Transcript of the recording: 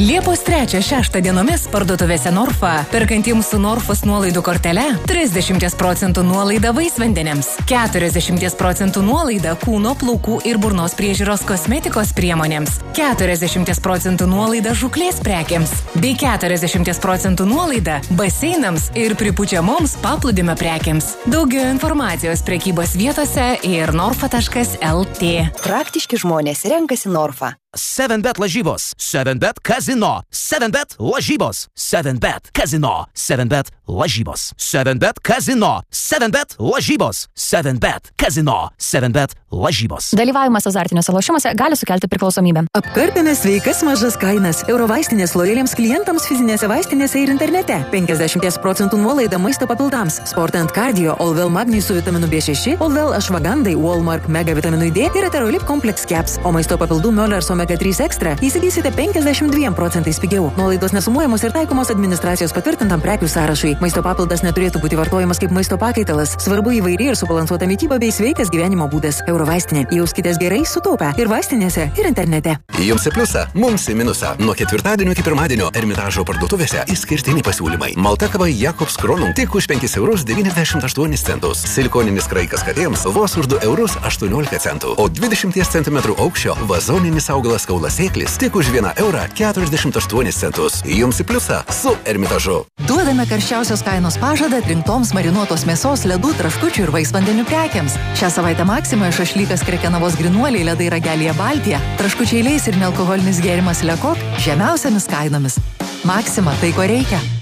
Liepos 3-6 dienomis parduotuvėse Norfa, perkantiems su Norfos nuolaidų kortele, 30% nuolaida vaisvandeniams, 40% nuolaida kūno, plaukų ir burnos priežiūros kosmetikos priemonėms, 40% nuolaida žuklės prekiams, bei 40% nuolaida baseinams ir pripučiamoms paplūdimio prekiams. Daugiau informacijos prekybos vietose ir norfa.lt. Praktiški žmonės renkasi Norfa. 7bet lažybos, 7bet kazino, 7bet lažybos, 7bet kazino, 7bet lažybos, 7bet kazino, 7bet lažybos, 7bet kazino, 7bet lažybos. Dalyvavimas azartiniuose lošimuose gali sukelti priklausomybę. Apkarpėme sveikas mažas kainas. Eurovaistinės lojaliems klientams fizinėse vaistinėse ir internete. 50% nuolaida maisto papildams. Sport & Cardio, Allwell Magnį su vitaminu B6, Allwell Ashwagandai, Walmark Mega vitaminui D ir Aterolip Complex Caps. O maisto papildų Möllers Omega 3 Extra įsigysite 52% pigiau. Nuolaidos nesumuojamos ir taikomos administracijos patvirtintam prekių sąrašui. Maisto papildas neturėtų būti vartojamas kaip maisto pakaitalas. Svarbu įvairi ir subalansuota mityba bei sveikas gyvenimo būdas. Eurovaistinė. Jauskitės gerai, sutaupę ir vaistinėse, ir internete. Jums į pliusą, mums į minusą. Nuo ketvirtadienio iki pirmadienio Ermitažo parduotuvėse išskirtiniai pasiūlymai. Malta kava Jakobs Kronum tik už 5,98 €. Silikoninis kraikas katėms vos už 2,18 €. O 20 cm aukščio vazoninis augalas kaulasėklis tik už 1,48 €. Jums į pliusą su Ermitažu. Duodame karščiausios kainos pažadą atrinktoms marinuotos mėsos, ledų, traškučių ir vaisvandenių prekiams. Šią savaitę Maksimoje šašlykas Krekenavos Grinuoliai, ledai Ragelyje Baltija, traškučiai Leis ir nealkoholinis gėrimas Lekok žemiausiamis kainomis. Maksima, tai ko reikia.